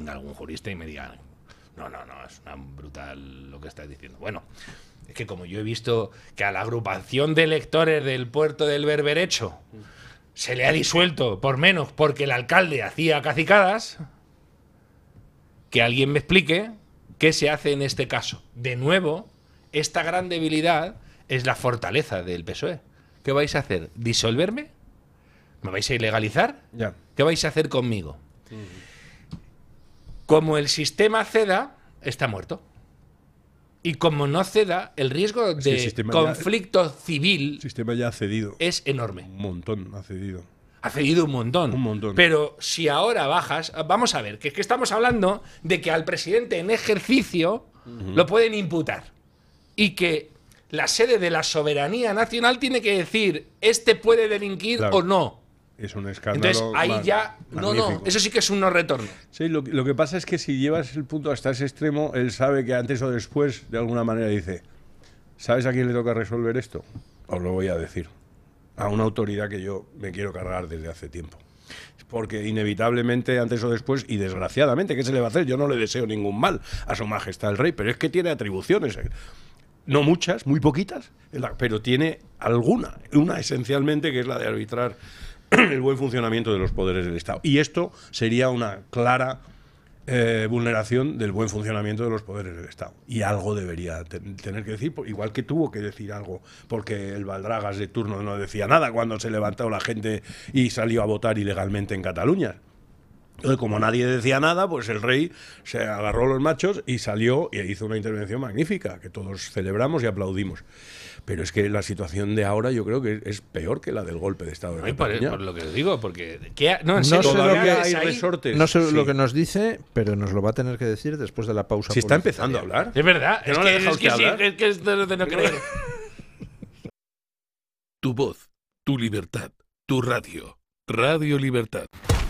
venga algún jurista y me diga, no, es una brutal lo que estás diciendo. Bueno, es que como yo he visto que a la agrupación de electores del puerto del Berberecho se le ha disuelto por menos porque el alcalde hacía cacicadas, que alguien me explique qué se hace en este caso. De nuevo, esta gran debilidad es la fortaleza del PSOE. ¿Qué vais a hacer? ¿Disolverme? ¿Me vais a ilegalizar? Ya. ¿Qué vais a hacer conmigo? Como el sistema ceda, está muerto. Y como no ceda, el riesgo de conflicto civil el sistema ya ha cedido. Es enorme. Un montón ha cedido. Ha cedido un montón. Un montón. Pero si ahora bajas, vamos a ver, que estamos hablando de que al presidente en ejercicio lo pueden imputar. Y que la sede de la soberanía nacional tiene que decir, este puede delinquir o no. Es un escándalo. Entonces ahí ya, no, eso sí que es un no retorno. Sí, lo que pasa es que si llevas el punto hasta ese extremo, él sabe que antes o después, de alguna manera dice, ¿sabes a quién le toca resolver esto? Os lo voy a decir. A una autoridad que yo me quiero cargar desde hace tiempo. Porque inevitablemente, antes o después, y desgraciadamente, ¿qué se le va a hacer? Yo no le deseo ningún mal a su majestad el rey, pero es que tiene atribuciones. No muchas, muy poquitas, pero tiene alguna. Una esencialmente, que es la de arbitrar el buen funcionamiento de los poderes del Estado. Y esto sería una clara vulneración del buen funcionamiento de los poderes del Estado. Y algo debería tener que decir, igual que tuvo que decir algo, porque el Baldragas de turno no decía nada cuando se levantó la gente y salió a votar ilegalmente en Cataluña. Entonces, como nadie decía nada, pues el rey se agarró los machos y salió y hizo una intervención magnífica, que todos celebramos y aplaudimos. Pero es que la situación de ahora yo creo que es peor que la del golpe de Estado de Cataluña. Por lo que os digo, porque no sé lo que nos dice, pero nos lo va a tener que decir después de la pausa. Si está empezando a hablar. Es verdad, es que es de no creer. Tu voz, tu libertad, tu radio. Radio Libertad.